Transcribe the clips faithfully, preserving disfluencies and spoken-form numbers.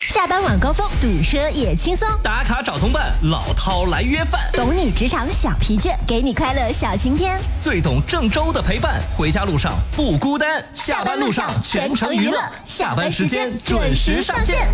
下班晚高峰，堵车也轻松。 打卡找同伴，老饕来约饭。 懂你职场小疲倦，给你快乐小晴天。 最懂郑州的陪伴，回家路上不孤单。下班路上全程娱乐，下班时间准时上线。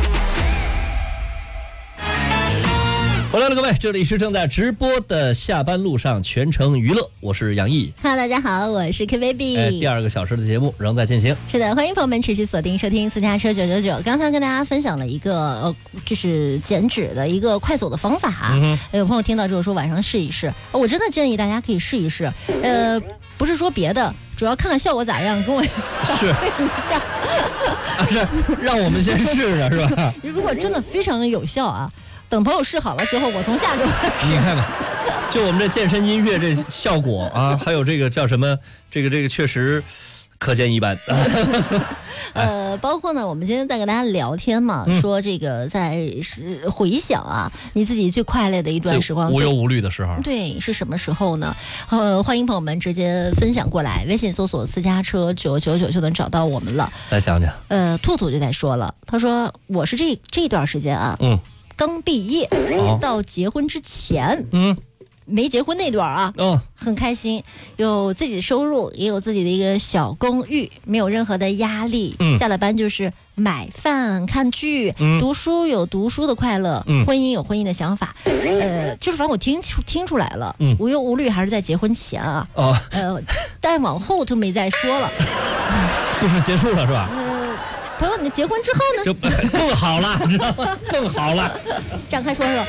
回来了，各位，这里是正在直播的下班路上全程娱乐，我是杨毅。 Hello， 大家好，我是 K Baby。 哎，第二个小时的节目仍在进行。 是的，欢迎朋友们持续锁定收听私家车九九九。刚才跟大家分享了一个呃，就是减脂的一个快走的方法。嗯、有朋友听到之后说晚上试一试，我真的建议大家可以试一试。呃，不是说别的，主要看看效果咋样，跟我是一下。 啊，是让我们先试试，是吧？ 如果真的非常有效啊。等朋友试好了之后，我从下周你看吧，就我们这健身音乐这效果啊，还有这个叫什么，这个这个确实可见一斑。 呃，包括呢，我们今天在跟大家聊天嘛，嗯、说这个在回想啊，你自己最快乐的一段时光， 无忧无虑的时候， 对，是什么时候呢？呃，欢迎朋友们直接分享过来，微信搜索私家车九九九就能找到我们了。 来讲讲。 呃，兔兔就在说了，他说我是这这段时间啊，嗯。刚毕业、哦、到结婚之前，嗯，没结婚那段啊，哦，很开心，有自己的收入，也有自己的一个小公寓，没有任何的压力。嗯，下了班就是买饭、看剧、嗯、读书，有读书的快乐，嗯，婚姻有婚姻的想法。呃，就是反正我听出听出来了，嗯，无忧无虑还是在结婚前啊，哦，呃，但往后就没再说了。 故事结束了是吧？ 呃朋友，你结婚之后呢？ 就更好了，你知道吗？更好了。 展开说说。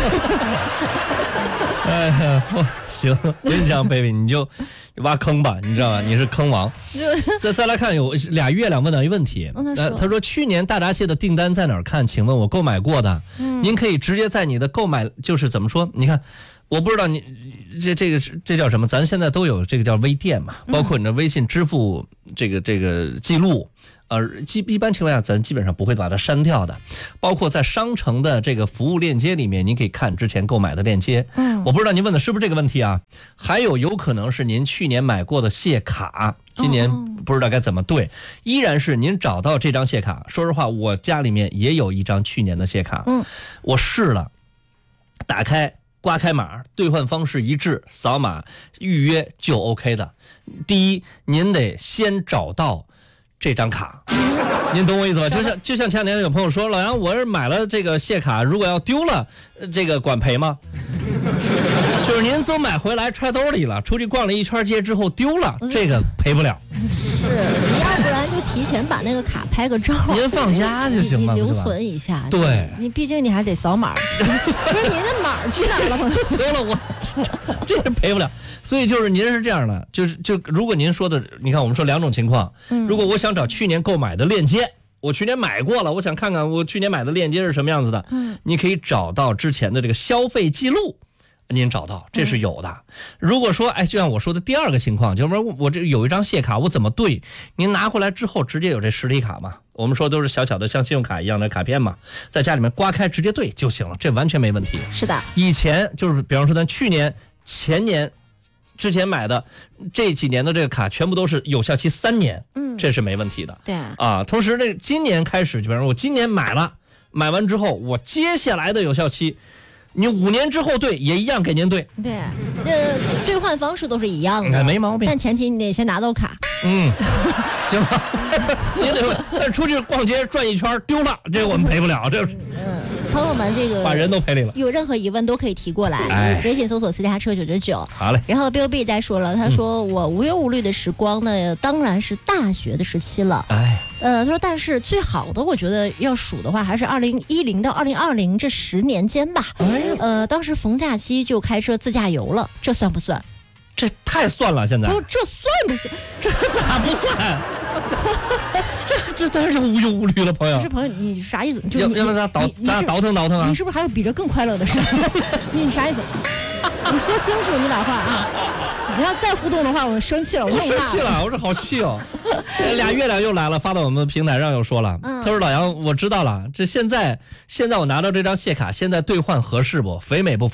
哎呀，行，跟你讲 ，baby， 你就挖坑吧，你知道吧？你是坑王。再再来看，有俩月亮问到一个问题，呃，他说去年大闸蟹的订单在哪儿看？请问我购买过的，嗯、您可以直接在你的购买，就是怎么说？你看。我不知道你这这个这叫什么？咱现在都有这个叫微店嘛，包括你的微信支付这个这个记录，呃，基一般情况下咱基本上不会把它删掉的。包括在商城的这个服务链接里面，您可以看之前购买的链接。嗯，我不知道您问的是不是这个问题啊？还有有可能是您去年买过的蟹卡，今年不知道该怎么对，依然是您找到这张蟹卡。说实话，我家里面也有一张去年的蟹卡，嗯，我试了，打开。刮开码，兑换方式一致，扫码预约就 OK 的。第一，您得先找到这张卡，您懂我意思吧？就像就像前两天有朋友说，老杨，我是买了这个蟹卡，如果要丢了，这个管赔吗？就是您都买回来揣兜里了，出去逛了一圈街之后丢了，这个赔不了。 是，你要不然就提前把那个卡拍个照， 您放家就行了， 你留存一下。 对， 你毕竟你还得扫码，不是你的码去哪儿了？ 得了，我这是赔不了。所以就是您是这样的，就是就如果您说的，你看我们说两种情况，如果我想找去年购买的链接。我去年买过了，我想看看我去年买的链接是什么样子的。嗯，你可以找到之前的这个消费记录，您找到这是有的。嗯、如果说，哎，就像我说的第二个情况，就是我这有一张蟹卡，我怎么对？您拿回来之后直接有这实体卡嘛？我们说都是小小的像信用卡一样的卡片嘛，在家里面刮开直接对就行了，这完全没问题。 是的， 以前就是比方说咱去年、前年。之前买的这几年的这个卡全部都是有效期三年，嗯，这是没问题的。 对啊，同时这今年开始，就比方说我今年买了，买完之后，我接下来的有效期，你五年之后对也一样给您对。 对，这兑换方式都是一样的， 没毛病。 但前提你得先拿到卡。 嗯，行吧，你得但出去逛街转一圈丢了，这我们赔不了，这是。 嗯。朋友们，这个把人都赔里了。 有任何疑问都可以提过来，哎、微信搜索私家车九九九。 好嘞。 然后 Bill B 再说了，他说、嗯、我无忧无虑的时光呢，当然是大学的时期了。哎，呃，他说但是最好的，我觉得要数的话，还是二零一零到二零二零这十年间吧。哎，呃，当时逢假期就开车自驾游了，这算不算？ 这太算了，现在。 不，这算不算？ 这咋不算？这这真是无忧无虑了，朋友。 不是朋友，你啥意思？就要要不咱倒咱倒腾倒腾啊？ 你是不是还有比这更快乐的事？你啥意思？你说清楚你把话啊！你要再互动的话，我生气了，我生气了，我这好气哦！俩月亮又来了，发到我们平台上又说了，嗯、他说老杨，我知道了，这现在现在我拿到这张蟹卡，现在兑换合适不？肥美不肥美？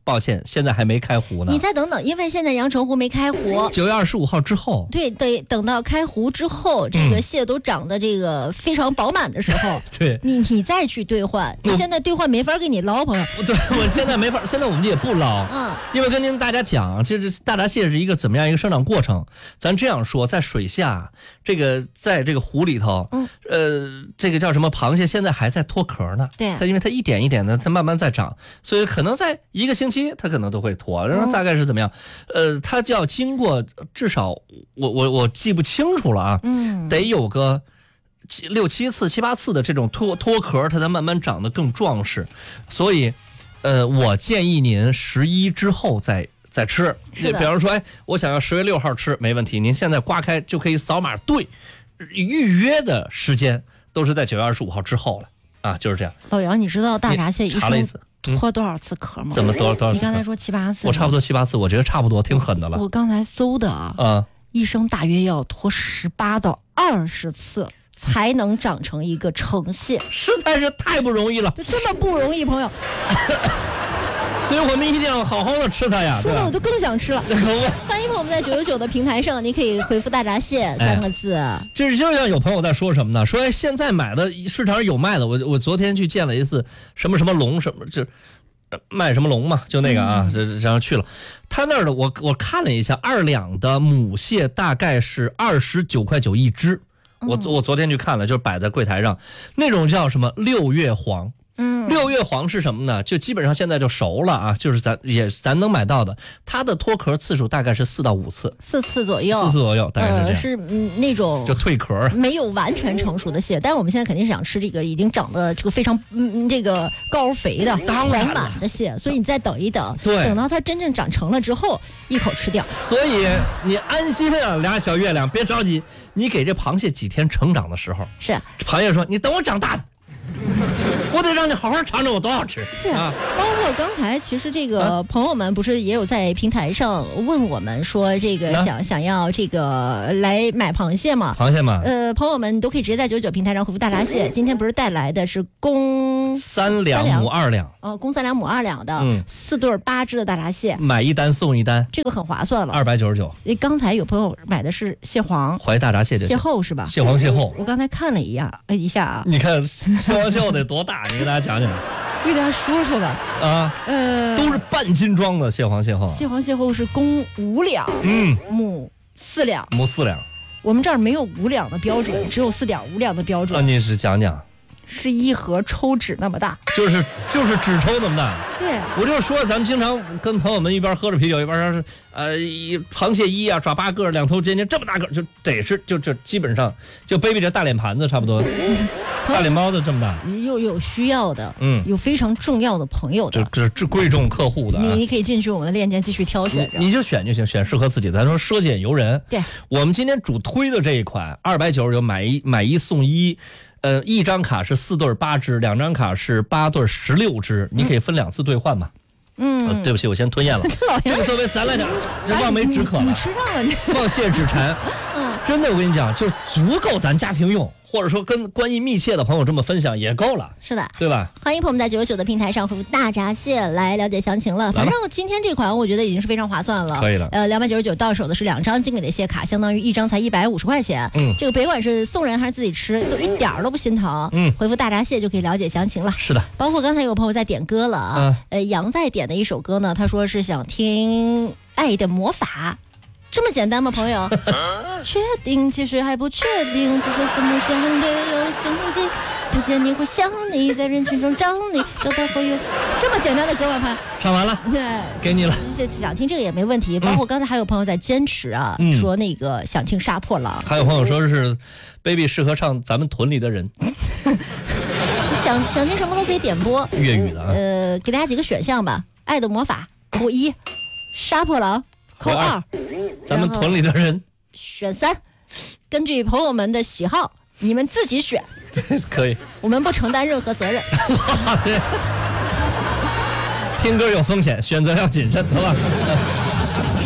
抱歉，现在还没开湖呢。 你再等等，因为现在阳澄湖没开湖。 九月二十五号之后。 对，得等到开湖之后，这个蟹都长得这个非常饱满的时候， 对， 你你再去兑换。你现在兑换没法给你捞，朋友。 对，我现在没法，现在我们也不捞。嗯，因为跟您大家讲，这是大闸蟹是一个怎么样一个生长过程。咱这样说，在水下，这个在这个湖里头，嗯，呃，这个叫什么螃蟹，现在还在脱壳呢。 对， 它因为它一点一点的，它慢慢在长，所以可能在一个星期，它可能都会脱。然后大概是怎么样？呃，它就要经过至少我我我记不清楚了啊，嗯，得有个七六七次、七八次的这种脱脱壳，它才慢慢长得更壮实。所以，呃，我建议您十一之后再再吃。比方说，哎，我想要十月六号吃，没问题，您现在刮开就可以扫码对，预约的时间都是在九月二十五号之后了啊，就是这样。 老杨，你知道大闸蟹一生脱多少次壳吗？ 怎么多多少次？ 你刚才说七八次， 我差不多七八次，我觉得差不多，挺狠的了。 我刚才搜的啊，啊，一生大约要脱十八到二十次才能长成一个成蟹， 实在是太不容易了， 这么不容易，朋友。 所以我们一定要好好的吃它呀！ 说的我都更想吃了。欢迎朋友们在九九九的平台上，你可以回复大闸蟹三个字。 哎、这是就像有朋友在说什么呢？说现在买的市场上有卖的，我我昨天去见了一次什么什么龙什么就。卖什么龙嘛，就那个啊，这然后去了，他那儿的我我看了一下，二两的母蟹大概是二十九块九一只，我我昨天去看了，就是摆在柜台上，那种叫什么六月黄。嗯，六月黄是什么呢？就基本上现在就熟了啊，就是咱也咱能买到的，它的脱壳次数大概是四到五次， 四次左右， 四次左右，大概是这样。 呃，是嗯那种就蜕壳， 没有完全成熟的蟹，但是我们现在肯定是想吃这个已经长得这个非常嗯这个高肥的、 当然饱满的蟹，所以你再等一等， 对， 等到它真正长成了之后，一口吃掉。 所以你安心啊，俩小月亮，别着急，你给这螃蟹几天成长的时候， 是螃蟹说：“你等我长大的。”我得让你好好尝尝我多好吃。 是啊，包括刚才其实这个朋友们不是也有在平台上问我们说这个想、啊、想要这个来买螃蟹嘛？ 螃蟹嘛？ 呃，朋友们都可以直接在九九平台上回复大闸蟹。今天不是带来的是公三两母二两哦，公三两母二两的、嗯、四对八只的大闸蟹， 买一单送一单， 这个很划算了， 二百九十九。 刚才有朋友买的是蟹黄， 怀大闸蟹的蟹后是吧？ 蟹黄蟹后， 我刚才看了一下，哎一下啊， 你看蟹黄蟹后得多大？你给大家讲讲。 我给大家说说吧。啊，呃， 都是半斤装的蟹黄蟹后。 蟹黄蟹后是公五两，嗯，母四两， 母四两。 我们这儿没有五两的标准，只有四点五两的标准。 啊，你是讲讲。 是一盒抽纸那么大， 就是就是纸抽那么大。 对， 我就说咱们经常跟朋友们一边喝着啤酒一边说，呃，螃蟹一啊，抓八个，两头尖尖，这么大个，就得是就就基本上就 baby 这大脸盘子差不多，大脸包子这么大。 又有需要的，嗯，有非常重要的朋友的， 这这贵重客户的、啊， 你你可以进去我们的链接继续挑选着， 你就选就行，选适合自己的。咱说奢俭由人， 对， 我们今天主推的这一款二百九十九买一买一送一。呃，一张卡是四对八只，两张卡是八对十六只，你可以分两次兑换嘛。嗯、呃，对不起，我先吞咽了。这个作为咱来讲，这望梅止渴了。 你吃上了你。 望蟹止馋。嗯，真的，我跟你讲，就足够咱家庭用。或者说跟关系密切的朋友这么分享也够了， 是的， 对吧？ 欢迎朋友们在九九九的平台上回复大闸蟹来了解详情了。反正今天这款我觉得已经是非常划算了， 可以了。 呃，两百九十九到手的是两张精美的蟹卡，相当于一张才一百五十块钱。嗯，这个别管是送人还是自己吃，都一点儿都不心疼。嗯，回复大闸蟹就可以了解详情了。 是的， 包括刚才有朋友在点歌了啊，嗯、呃，杨在点的一首歌呢，他说是想听《爱的魔法》。这么简单吗，朋友？确定，其实还不确定，只是四目相对有心悸，不见你会想你，在人群中找你，找到会有这么简单的歌吗？潘唱完了，对，给你了。 想听这个也没问题，包括刚才还有朋友在坚持啊，嗯、说那个想听杀破狼， 还有朋友说是 baby 适合唱咱们屯里的人。 想想听什么都可以点播， 粤语的、啊。 呃，给大家几个选项吧，爱的魔法扣一，杀破狼扣二。 咱们屯里的人选三，根据朋友们的喜好，你们自己选。 可以， 我们不承担任何责任。 哇，这听歌有风险，选择要谨慎，好吧？